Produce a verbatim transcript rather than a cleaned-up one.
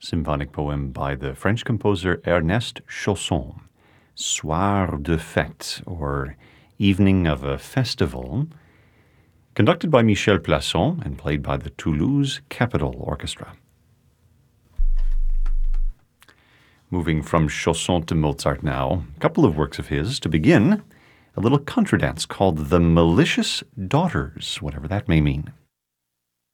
symphonic poem by the French composer Ernest Chausson, Soir de Fête, or Evening of a Festival, conducted by Michel Plasson and played by the Toulouse Capitol Orchestra. Moving from Chausson to Mozart now, a couple of works of his. To begin, a little contradance called The Malicious Daughters, whatever that may mean.